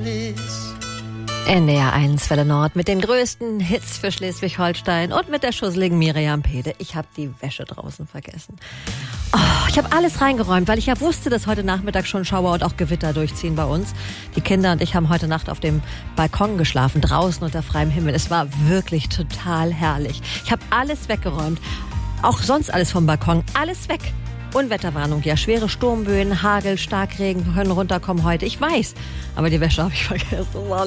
NDR 1 Welle Nord mit den größten Hits für Schleswig-Holstein und mit der schusseligen Miriam Pede. Ich habe die Wäsche draußen vergessen. Ich habe alles reingeräumt, weil ich ja wusste, dass heute Nachmittag schon Schauer und auch Gewitter durchziehen bei uns. Die Kinder und ich haben heute Nacht auf dem Balkon geschlafen, draußen unter freiem Himmel. Es war wirklich total herrlich. Ich habe alles weggeräumt, auch sonst alles vom Balkon, alles weg. Unwetterwarnung, ja, schwere Sturmböen, Hagel, Starkregen können runterkommen heute. Ich weiß, aber die Wäsche habe ich vergessen.